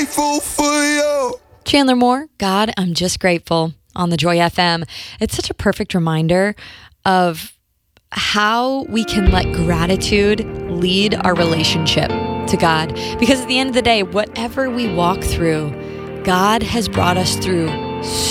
grateful for you. Chandler Moore, God, I'm just grateful on the Joy FM. It's such a perfect reminder of how we can let gratitude lead our relationship to God. Because at the end of the day, whatever we walk through, God has brought us through